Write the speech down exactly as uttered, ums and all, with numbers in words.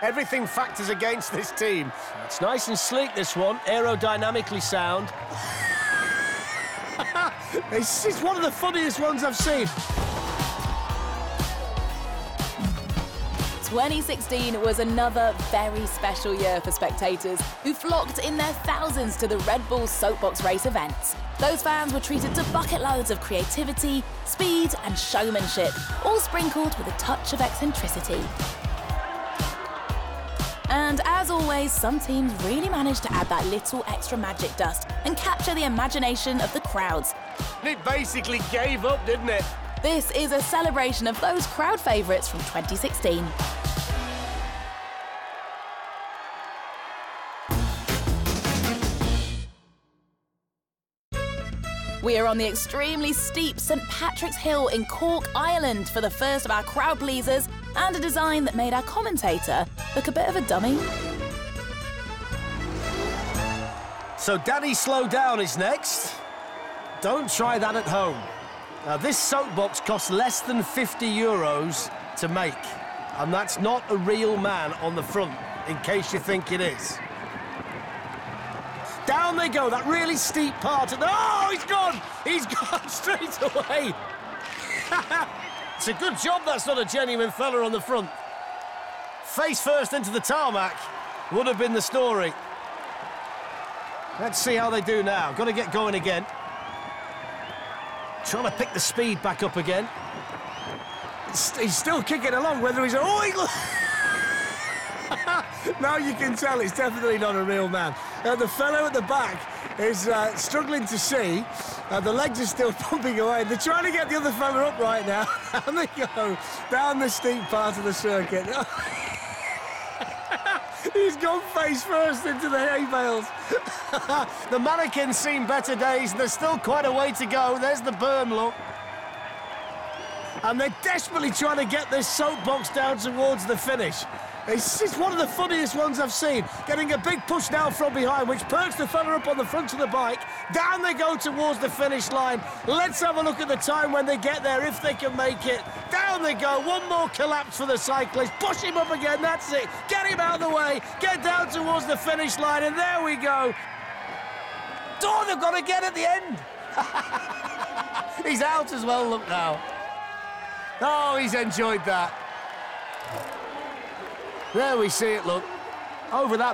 Everything factors against this team. It's nice and sleek, this one. Aerodynamically sound. it's, it's one of the funniest ones I've seen. twenty sixteen was another very special year for spectators who flocked in their thousands to the Red Bull Soapbox Race events. Those fans were treated to bucket loads of creativity, speed and showmanship, all sprinkled with a touch of eccentricity. And as always, some teams really managed to add that little extra magic dust and capture the imagination of the crowds. It basically gave up, didn't it? This is a celebration of those crowd favourites from twenty sixteen. We are on the extremely steep St Patrick's Hill in Cork, Ireland for the first of our crowd pleasers and a design that made our commentator look a bit of a dummy. So Daddy Slow Down is next. Don't try that at home. Now, this soapbox costs less than fifty euros to make, and that's not a real man on the front, in case you think it is. Down they go, that really steep part of the... Oh, he's gone! He's gone straight away. It's a good job that's not a genuine fella on the front. Face first into the tarmac would have been the story. Let's see how they do now. Got to get going again. Trying to pick the speed back up again. He's still kicking along, whether he's... Oh, he... Now you can tell it's definitely not a real man. Uh, the fellow at the back is uh, struggling to see. Uh, the legs are still pumping away. They're trying to get the other fella up right now. And they go down the steep part of the circuit. He's gone face first into the hay bales. The mannequin's seen better days. There's still quite a way to go. There's the burn look. And they're desperately trying to get this soapbox down towards the finish. It's, it's one of the funniest ones I've seen. Getting a big push now from behind, which perks the fella up on the front of the bike. Down they go towards the finish line. Let's have a look at the time when they get there, if they can make it. Down they go. One more collapse for the cyclist. Push him up again. That's it. Get him out of the way. Get down towards the finish line, and there we go. Oh, they've got to get at the end. He's out as well, look now. Oh, he's enjoyed that. There we see it, look. Over that